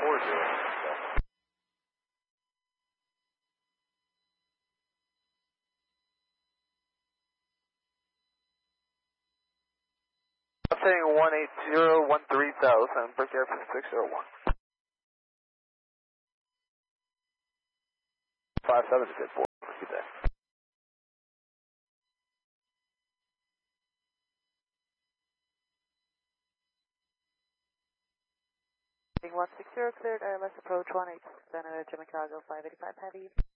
Saying 18013,000, break air for 601. 57 is good for. Good day. Being 160 cleared, ILS approach 18 Center, Jimmy Cargo 585 Heavy.